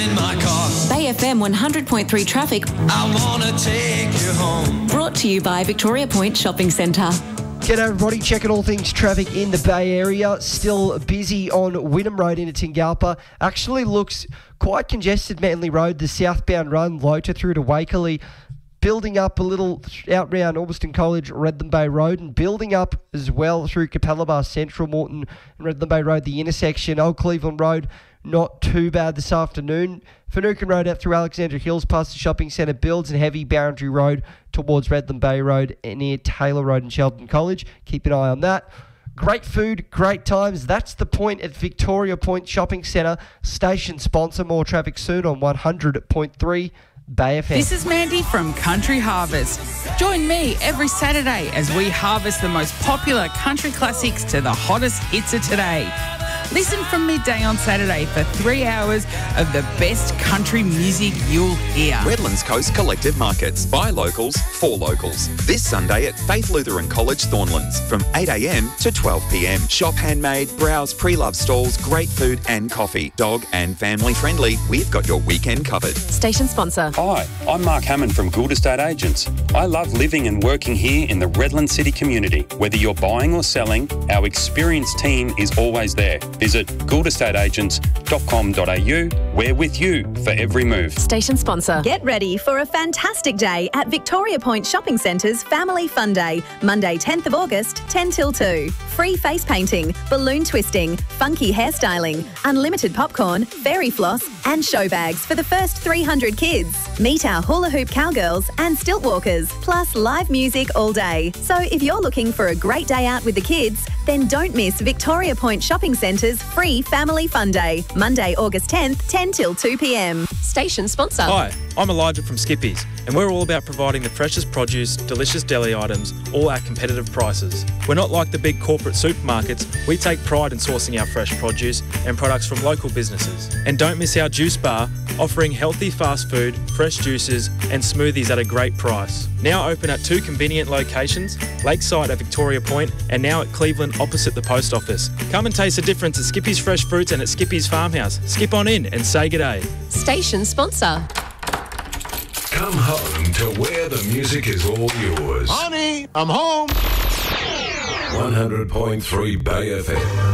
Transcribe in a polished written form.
in my car. Bay FM 100.3 traffic. I wanna take you home. Brought to you by Victoria Point Shopping Centre. G'day everybody, checking all things traffic in the Bay Area. Still busy on Wynnum Road into Tingalpa. Actually looks quite congested, Manly Road, the southbound run, Lota through to Wakerley. Building up a little out round Alveston College, Redland Bay Road, and building up as well through Capella Central, Morton and Redland Bay Road, the intersection. Old Cleveland Road, not too bad this afternoon. Finucane Road out through Alexandra Hills past the shopping centre builds, and heavy Boundary Road towards Redland Bay Road near Taylor Road and Shelton College. Keep an eye on that. Great food, great times. That's the point at Victoria Point Shopping Centre. Station sponsor. More traffic soon on 100.3 Bay FM. This is Mandy from Country Harvest. Join me every Saturday as we harvest the most popular country classics to the hottest hits of today. Listen from midday on Saturday for 3 hours of the best country music you'll hear. Redlands Coast Collective Markets. By locals, for locals. This Sunday at Faith Lutheran College, Thornlands from 8 a.m. to 12 p.m. Shop handmade, browse pre-loved stalls, great food and coffee. Dog and family friendly. We've got your weekend covered. Station sponsor. Hi, I'm Mark Hammond from Gould Estate Agents. I love living and working here in the Redland City community. Whether you're buying or selling, our experienced team is always there. Visit gouldastateagents.com.au. We're with you for every move. Station sponsor. Get ready for a fantastic day at Victoria Point Shopping Centre's Family Fun Day, Monday 10th of August, 10 till 2. Free face painting, balloon twisting, funky hairstyling, unlimited popcorn, fairy floss and show bags for the first 300 kids. Meet our hula hoop cowgirls and stilt walkers, plus live music all day. So if you're looking for a great day out with the kids, then don't miss Victoria Point Shopping Centre's free Family Fun Day, Monday, August 10th, 10 till 2 p.m. Station sponsor. Hi, I'm Elijah from Skippies, and we're all about providing the freshest produce, delicious deli items, all at competitive prices. We're not like the big corporate supermarkets. We take pride in sourcing our fresh produce and products from local businesses. And don't miss our juice bar, offering healthy fast food, fresh juices and smoothies at a great price. Now open at 2 convenient locations, Lakeside at Victoria Point and now at Cleveland opposite the post office. Come and taste the difference at Skippy's Fresh Fruits and at Skippy's Farmhouse. Skip on in and say g'day. Station sponsor. Come home to where the music is all yours. Honey, I'm home. 100.3 Bay FM.